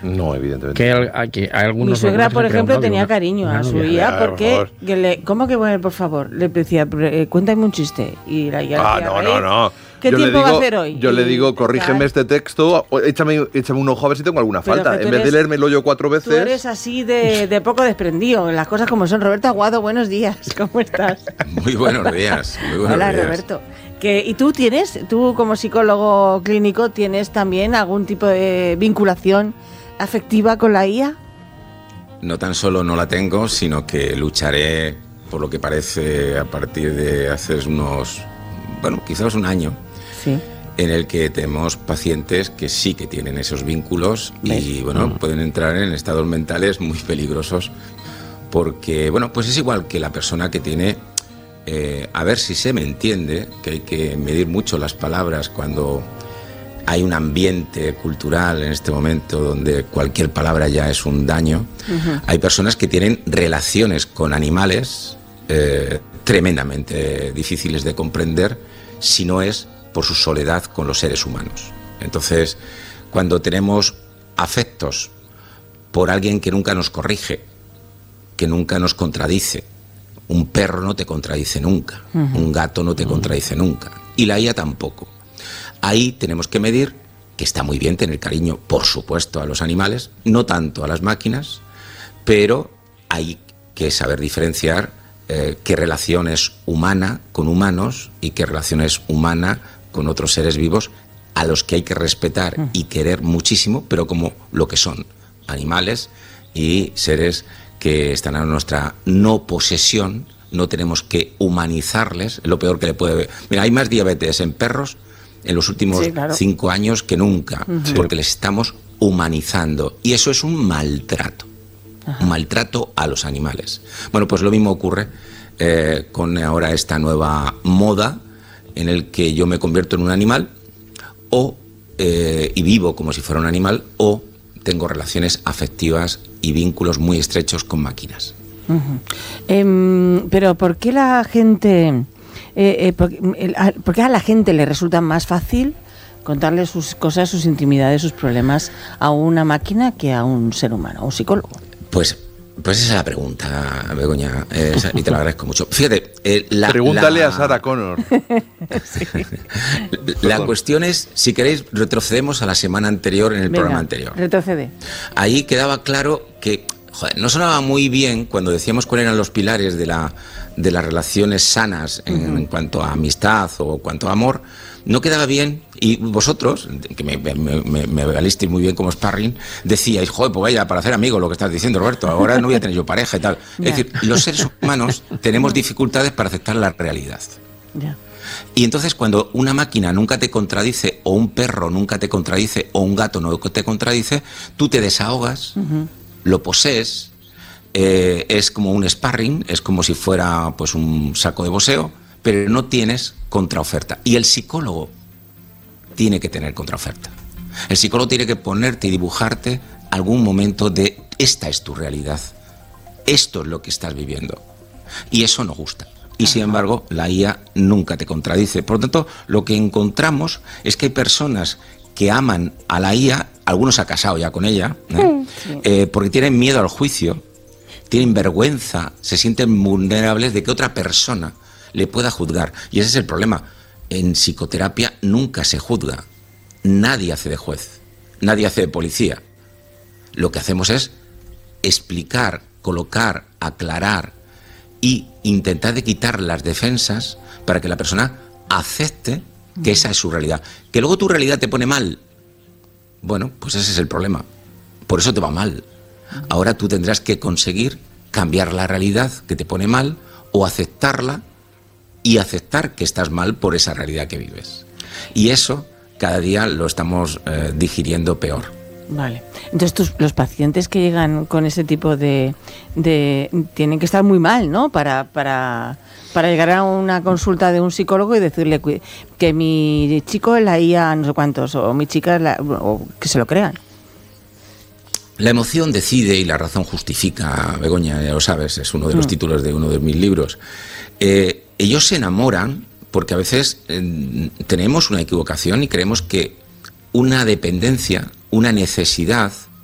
No, evidentemente. Que hay algunos. Mi suegra, por ejemplo, tenía cariño a su IA porque... ¿Cómo que bueno, por favor? Le decía, cuéntame un chiste. Y la IA decía, no. ¿Qué tiempo va a hacer hoy? Yo le digo, corrígeme este texto, échame un ojo a ver si tengo alguna falta. En vez de leérmelo yo 4 veces... Tú eres así de poco desprendido, las cosas como son. Roberto Aguado, buenos días, ¿cómo estás? Muy buenos días. Hola, Roberto. ¿Y tú como psicólogo clínico, tienes también algún tipo de vinculación afectiva con la IA? No tan solo no la tengo, sino que lucharé, por lo que parece, a partir de hace quizás un año, sí, en el que tenemos pacientes que sí que tienen esos vínculos. ¿Ves? Y pueden entrar en estados mentales muy peligrosos, porque pues es igual que la persona que tiene, a ver si se me entiende, que hay que medir mucho las palabras cuando hay un ambiente cultural en este momento donde cualquier palabra ya es un daño. Uh-huh. Hay personas que tienen relaciones con animales tremendamente difíciles de comprender si no es por su soledad con los seres humanos. Entonces, cuando tenemos afectos por alguien que nunca nos corrige, que nunca nos contradice, un perro no te contradice nunca, uh-huh, un gato no te contradice nunca, y la IA tampoco. Ahí tenemos que medir, que está muy bien tener cariño, por supuesto, a los animales, no tanto a las máquinas, pero hay que saber diferenciar qué relación es humana con humanos y qué relación es humana con otros seres vivos a los que hay que respetar y querer muchísimo, pero como lo que son, animales y seres que están a nuestra no posesión. No tenemos que humanizarles, es lo peor que le puede ver. Mira, hay más diabetes en perros en los últimos 5 años que nunca, porque les estamos humanizando, y eso es un maltrato. Ajá. Un maltrato a los animales. Pues lo mismo ocurre con ahora esta nueva moda en el que yo me convierto en un animal y vivo como si fuera un animal, o tengo relaciones afectivas y vínculos muy estrechos con máquinas. Uh-huh. Pero ¿por qué la gente... ¿por qué a la gente le resulta más fácil contarle sus cosas, sus intimidades, sus problemas a una máquina que a un ser humano, a un psicólogo? Pues esa es la pregunta, Begoña, y te lo agradezco mucho. Fíjate, pregúntale a Sarah Connor. Sí. La cuestión es, si queréis, retrocedemos a la semana anterior, en el programa anterior. Retrocede. Ahí quedaba claro que, no sonaba muy bien cuando decíamos cuáles eran los pilares de las relaciones sanas en cuanto a amistad o cuanto a amor. No quedaba bien, y vosotros, que me valisteis muy bien como sparring, decíais, pues vaya, para hacer amigos lo que estás diciendo, Roberto, ahora no voy a tener yo pareja y tal. Es decir, los seres humanos tenemos dificultades para aceptar la realidad. Ya. Y entonces cuando una máquina nunca te contradice, o un perro nunca te contradice, o un gato no te contradice, tú te desahogas, lo posees, es como un sparring, es como si fuera pues un saco de boxeo, pero no tienes contraoferta. Y el psicólogo tiene que tener contraoferta. El psicólogo tiene que ponerte y dibujarte algún momento de esta es tu realidad, esto es lo que estás viviendo. Y eso nos gusta. Y sin embargo, la IA nunca te contradice. Por lo tanto, lo que encontramos es que hay personas que aman a la IA, algunos se han casado ya con ella, porque tienen miedo al juicio, tienen vergüenza, se sienten vulnerables de que otra persona le pueda juzgar. Y ese es el problema. En psicoterapia nunca se juzga. Nadie hace de juez, nadie hace de policía. Lo que hacemos es explicar, colocar, aclarar y intentar de quitar las defensas para que la persona acepte que esa es su realidad. Que luego tu realidad te pone mal, pues ese es el problema. Por eso te va mal. Ahora tú tendrás que conseguir cambiar la realidad que te pone mal, o aceptarla y aceptar que estás mal por esa realidad que vives. Y eso cada día lo estamos digiriendo peor. Vale. Entonces los pacientes que llegan con ese tipo de tienen que estar muy mal, ¿no? Para llegar a una consulta de un psicólogo y decirle que mi chico es la IA no sé cuántos, o mi chica es o que se lo crean. La emoción decide y la razón justifica, Begoña, ya lo sabes, es uno de los títulos de uno de mis libros. Ellos se enamoran porque a veces tenemos una equivocación y creemos que una dependencia, una necesidad,